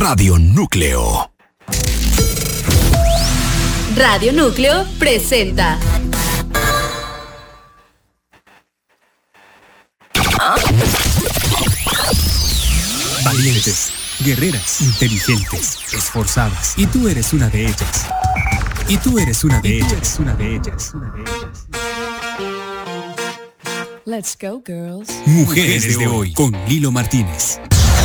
Radio Núcleo. Radio Núcleo presenta. Valientes, guerreras, inteligentes, esforzadas. Y tú eres una de ellas. Y tú eres una de ellas. Let's go, girls. Mujeres de hoy, con Lilo Martínez.